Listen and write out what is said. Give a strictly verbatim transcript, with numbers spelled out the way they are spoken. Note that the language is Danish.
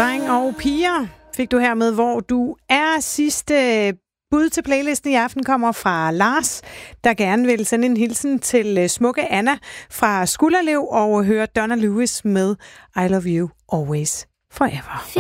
Dreng og piger fik du her med, hvor du er. Sidste bud til playlisten i aften kommer fra Lars, der gerne vil sende en hilsen til smukke Anna fra Skulderlev og høre Donna Lewis med I Love You Always Forever.